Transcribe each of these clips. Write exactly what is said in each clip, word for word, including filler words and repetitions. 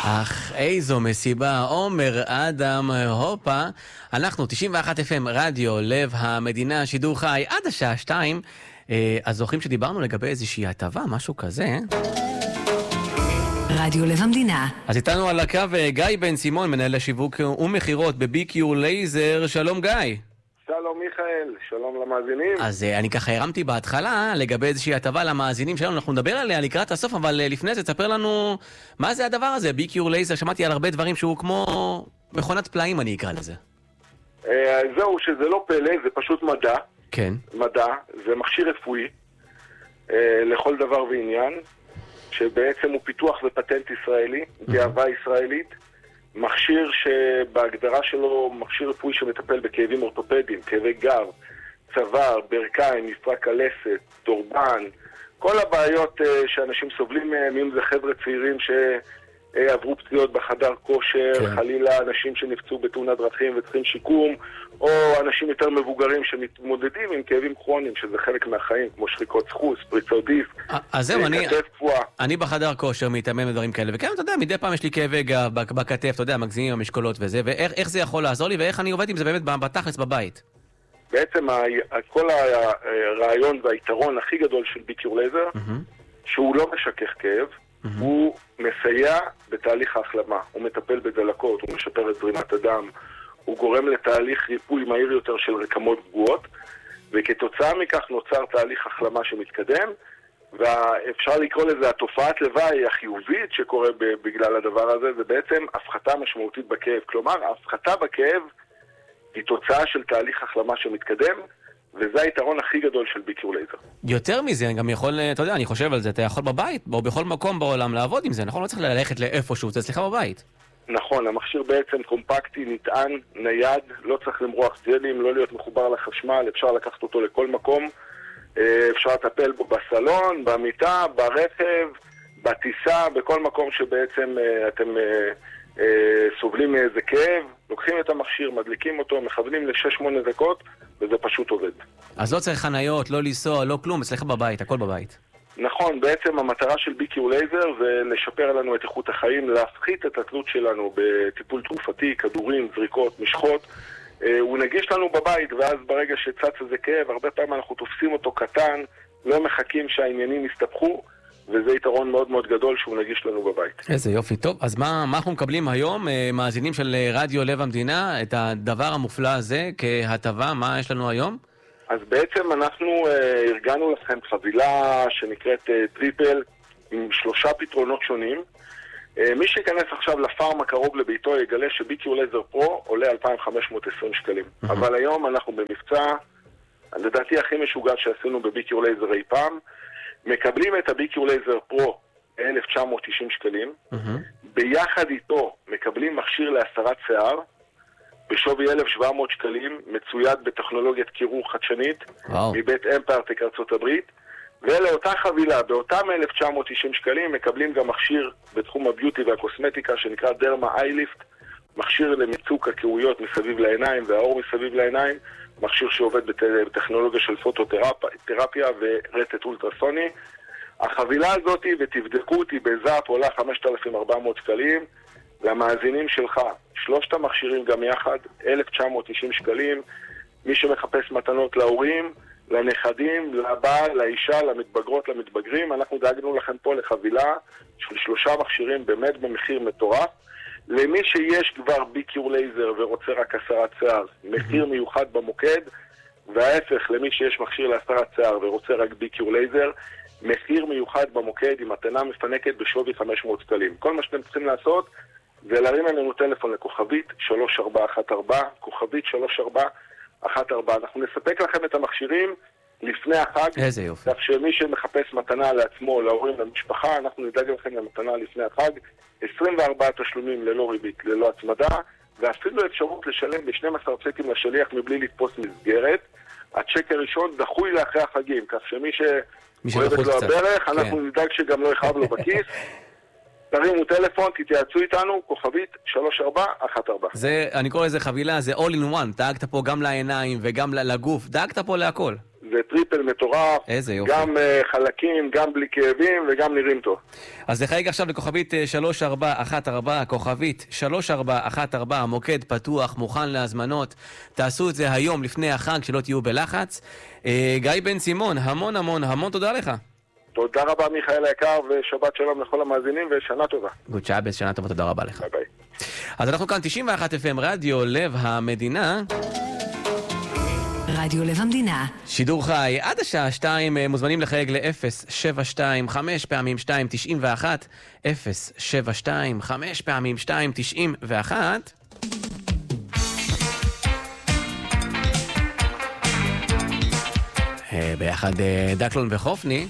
אך איזו מסיבה, עומר אדם, הופה. אנחנו תשעים ואחת אף אם רדיו לב המדינה, שידור חי עד השעה שתיים. אז זוכרים שדיברנו לגבי איזושהי הטבה, משהו כזה. רדיו לב המדינה. אז איתנו על הקו גיא בן סימון, מנהל השיווק ומחירות בבי קיו לייזר. שלום גיא. שלום מיכאל, שלום למאזינים. אז אני ככה הרמתי בהתחלה לגבי איזושהי הטבה למאזינים שלנו, אנחנו נדבר עליה לקראת הסוף, אבל לפני זה תספר לנו מה זה הדבר הזה, בי קיו לייזר. שמעתי על הרבה דברים שהוא כמו מכונת פלאים, אני אקרא לזה. זהו, שזה לא פלא, זה פשוט מדע. כן. מדע, זה מכשיר רפואי לכל דבר ועניין, שבעצם הוא פיתוח ופטנט ישראלי, גאווה ישראלית. מכשיר שבהגדרה שלו מכשיר רפואי שמטפל בכאבים אורתופדיים, כאבי גב, צוואר, ברכיים, מפרק הלסת, דורבן, כל הבעיות שאנשים סובלים מהם, אם זה חבר'ה צעירים שעברו פציעות בחדר כושר, כן. חלילה אנשים שנפצעו בתאונת דרכים וצריכים שיקום, או אנשים יותר מבוגרים שמתמודדים עם כאבים כרוניים, שזה חלק מהחיים, כמו שחיקות סחוס, פריצות דיסק, אז זהו, אני, אני בחדר כושר מתאמן בדברים כאלה, וכן, אתה יודע, מדי פעם יש לי כאבי גב בכתף, אתה יודע, מגזימים המשקולות וזה, ואיך איך זה יכול לעזור לי, ואיך אני עובד עם זה באמת בתכלס בבית? בעצם כל הרעיון והיתרון הכי גדול של בי קיו לייזר, שהוא לא משכך כאב, הוא מסייע בתהליך ההחלמה, הוא מטפל בדלקות, הוא משפר את זרימת הדם, הוא גורם לתהליך ריפוי מהיר יותר של רקמות פגועות, וכתוצאה מכך נוצר תהליך החלמה שמתקדם, ואפשר לקרוא לזה התופעת לוואי החיובית שקורה בגלל הדבר הזה, זה בעצם הפחתה משמעותית בכאב. כלומר, ההפחתה בכאב היא תוצאה של תהליך החלמה שמתקדם, וזה היתרון הכי גדול של בי קיו לייזר. יותר מזה, אני גם יכול, אתה יודע, אני חושב על זה, אתה יכול בבית, או בכל מקום בעולם לעבוד עם זה, נכון? לא צריך ללכת לאיפשהו, זה אצלך בבית. נכון, המכשיר בעצם קומפקטי, נטען, נייד, לא צריך למרוח ג'לים, לא להיות מחובר לחשמל, אפשר לקחת אותו לכל מקום, אפשר לטפל בו בסלון, במיטה, ברכב, בטיסה, בכל מקום שבעצם אתם סובלים מאיזה כאב, לוקחים את המכשיר, מדליקים אותו, מכוונים ל-שש שמונה דקות, וזה פשוט עובד. אז לא צריך חניות, לא לנסוע, לא כלום, אצלך בבית, הכל בבית. נכון, בעצם המטרה של בי קיו לייזר זה לשפר לנו את איכות החיים, להפחית את התלות שלנו בטיפול תרופתי, כדורים, זריקות, משחות. הוא נגיש לנו בבית, ואז ברגע שצץ איזה כאב, הרבה פעמים אנחנו תופסים אותו קטן, לא מחכים שהעניינים יסתפחו, וזה יתרון מאוד מאוד גדול שהוא נגיש לנו בבית. איזה יופי, טוב. אז מה, מה אנחנו מקבלים היום, מאזינים של רדיו לב המדינה, את הדבר המופלא הזה כהטבה, מה יש לנו היום? אז בעצם אנחנו אה, ארגנו לכם חבילה שנקראת אה, טריפל עם שלושה פתרונות שונים. אה, מי שיכנס עכשיו לפארם הקרוב לביתו יגלה שבי קיו לייזר פרו עולה אלפיים וחמש מאות ועשרים שקלים. Mm-hmm. אבל היום אנחנו במבצע, לדעתי הכי משוגע שעשינו בבי קיו לייזר אי פעם, מקבלים את הבי קיו לייזר פרו אלף תשע מאות תשעים שקלים, mm-hmm. ביחד איתו מקבלים מכשיר להסרת שיער, בשווי אלף שבע מאות שקלים, מצויד בטכנולוגיית קירור חדשנית, וואו. מבית אמפרטק ארצות הברית, ולאותה חבילה, באותם אלף תשע מאות תשעים שקלים, מקבלים גם מכשיר בתחום הביוטי והקוסמטיקה, שנקרא דרמה איי-ליפט, מכשיר למיצוק הקירויות מסביב לעיניים והאור מסביב לעיניים, מכשיר שעובד בת... בטכנולוגיה של פוטותרפיה ורטט אולטרסוני. החבילה הזאת, ותבדקו אותי בזאפ, עולה חמשת אלפים וארבע מאות שקלים, למאזינים שלך, שלושת המכשירים גם יחד, אלף תשע מאות תשעים שקלים, מי שמחפש מתנות להורים, לנכדים, לבעל, לאישה, למתבגרות, למתבגרים, אנחנו דאגנו לכם פה לחבילה של שלושה מכשירים באמת במחיר מטורף. למי שיש כבר בי קיו לייזר ורוצה רק הסרת שיער, מחיר מיוחד במוקד, וההפך, למי שיש מכשיר להסרת שיער ורוצה רק בי קיו לייזר, מחיר מיוחד במוקד עם מתנה מפנקת בשווי חמש מאות שקלים. כל מה שאתם צריכים לעשות זה להרים לנו טלפון לכוכבית שלוש ארבע אחת ארבע, כוכבית שלוש ארבע אחת ארבע. אנחנו נספק לכם את המכשירים לפני החג. איזה יופי. כך שמי שמחפש מתנה לעצמו, להורים, למשפחה, אנחנו נדאג לכם למתנה לפני החג. עשרים וארבעה תשלומים ללא ריבית, ללא הצמדה, ואפילו אפשרות לשלם ב-שנים עשר צ'קים לשליח מבלי לתפוס מסגרת. הצ'ק הראשון דחוי לאחרי החגים, כך שמי שאוהבת לו הברך, אנחנו נדאג שגם לא יחב לו בכיס. תרימו טלפון, תתייעצו איתנו, כוכבית שלוש ארבע אחת ארבע. זה, אני קורא לזה חבילה, זה all in one, דאגת פה גם לעיניים וגם לגוף, דאגת פה להכל. זה טריפל מטורף, איזה יופי. גם uh, חלקים, גם בלי כאבים וגם נראים טוב. אז לחייג עכשיו לכוכבית שלוש ארבע אחת ארבע, כוכבית שלוש ארבע אחת ארבע, המוקד פתוח, מוכן להזמנות. תעשו את זה היום לפני החג, שלא תהיו בלחץ. Uh, גיא בן סימון, המון המון המון תודה לך. תודה רבה מיכאל היקר, ושבת שלום לכל המאזינים ושנה טובה. גוד שבס, שנה טובה, תודה רבה לך. ביי ביי. אז אנחנו כאן תשעים ואחת אף אם רדיו לב המדינה. רדיו לב המדינה. שידור חי עד השעה שתיים, מוזמנים לחייג ל-אפס שבע שתיים חמש פעמים שתיים תשעים ואחת, אפס שבע שתיים חמש פעמים שתיים תשעים ואחת. ביחד דקלון וחופני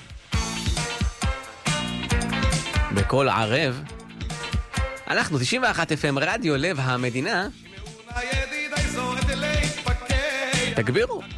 בכל ערב. אנחנו תשעים ואחת אף אם רדיו לב המדינה. תגבירו.